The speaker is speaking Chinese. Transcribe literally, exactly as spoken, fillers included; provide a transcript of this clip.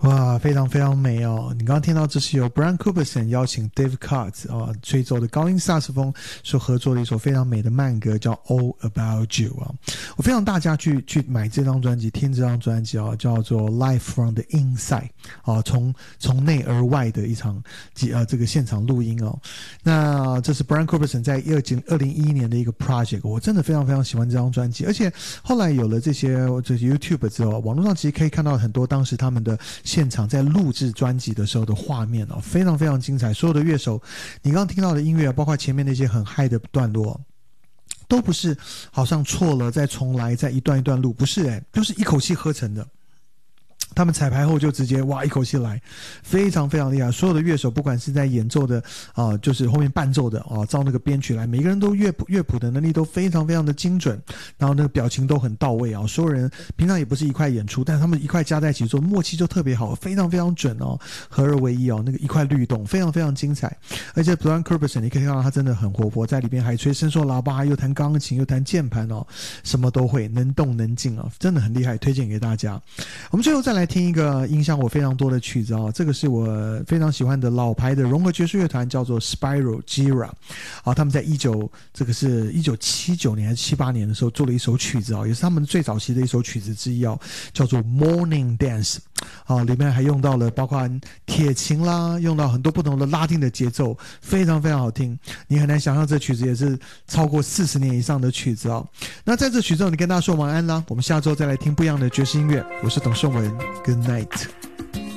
哇，非常非常美哦！你刚刚听到这是由 Brian Cuberson 邀请 Dave Katz 啊、哦、吹奏的高音萨克斯风所合作的一首非常美的慢歌，叫 All About You 啊。我非常大家去去买这张专辑，听这张专辑啊，叫做 Live from the Inside 啊，从从内而外的一场呃这个现场录音哦。那这是 Brian Cuberson 在二零一一年的一个 project， 我真的非常非常喜欢这张专辑，而且后来有了这些这些 YouTube 之后，网络上其实可以看到很多当时他们的现场在录制专辑的时候的画面哦，非常非常精彩。所有的乐手，你刚刚听到的音乐，包括前面那些很嗨的段落，都不是好像错了再重来再一段一段录，不是诶，都是一口气合成的。他们彩排后就直接哇一口气来，非常非常厉害。所有的乐手不管是在演奏的啊、呃，就是后面伴奏的啊，照那个编曲来，每个人都乐谱乐谱的能力都非常非常的精准，然后那个表情都很到位啊。所有人平常也不是一块演出，但是他们一块加在一起做，默契就特别好，非常非常准哦，合二为一哦，那个一块律动非常非常精彩。而且 Brian Cuberson 你可以看到他真的很活泼，在里边还吹伸缩喇叭，又弹钢琴，又弹键盘哦，什么都会，能动能静啊，真的很厉害，推荐给大家。我们最后再来听一个影响我非常多的曲子啊，这个是我非常喜欢的老牌的融合爵士乐团，叫做 Spiral Gira 啊，他们在一九这个是一九七九年还是七八年的时候做了一首曲子啊，也是他们最早期的一首曲子之一啊，叫做 Morning Dance 啊，里面还用到了包括铁琴啦，用到很多不同的拉丁的节奏，非常非常好听。你很难想象这曲子也是超过四十年以上的曲子啊。那在这曲子后，你跟大家说晚安啦，我们下周再来听不一样的爵士音乐。我是董胜文 ，Good night。